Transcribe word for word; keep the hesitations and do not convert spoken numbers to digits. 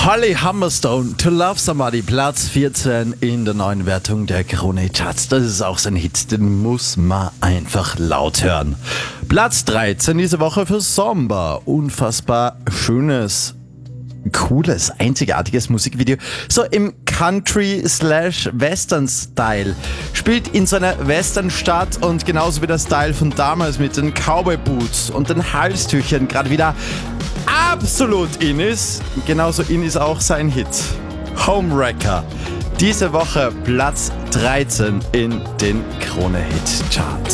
Holly Humberstone, To Love Somebody, Platz vierzehn in der neuen Wertung der Krone-Charts. Das ist auch so ein Hit, den muss man einfach laut hören. Platz dreizehn diese Woche für Somber. Unfassbar schönes, cooles, einzigartiges Musikvideo. So im Country-slash-Western-Style. Spielt in so einer Western-Stadt und genauso wie der Style von damals mit den Cowboy-Boots und den Halstüchern gerade wieder absolut in ist. Genauso in ist auch sein Hit. Homewrecker. Diese Woche Platz dreizehn in den Krone-Hit-Charts.